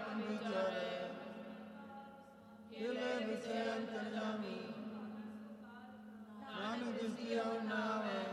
ਵਿਚਾਰੇ ਕਿਲੇ ਵਿਸੇ ਅੰਤਰਜਾਮੀ ਨਾਨਕ ਜਿਸ ਕੀ ਨਾਵੇ